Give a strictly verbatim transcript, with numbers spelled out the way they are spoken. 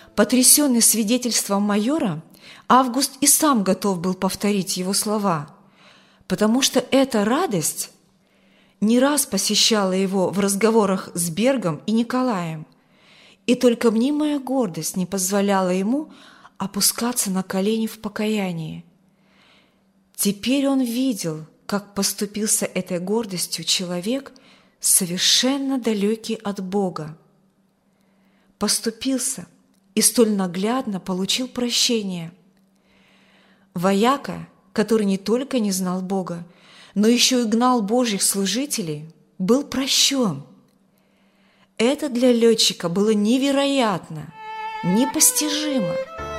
Потрясенный свидетельством майора, Август и сам готов был повторить его слова, потому что эта радость не раз посещала его в разговорах с Бергом и Николаем, и только мнимая гордость не позволяла ему опускаться на колени в покаянии. Теперь он видел, как поступился этой гордостью человек, совершенно далекий от Бога. Поступился и столь наглядно получил прощение. Вояка, который не только не знал Бога, но еще и гнал Божьих служителей, был прощен. Это для летчика было невероятно, непостижимо.